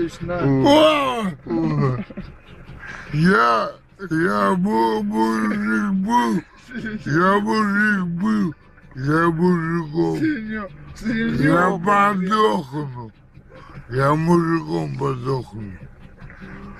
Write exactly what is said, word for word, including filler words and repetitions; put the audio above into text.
Ильич, на. О! Я, я был, мужик был, я мужик был, я мужиком, Синё, я синё, подохну, я мужиком подохну.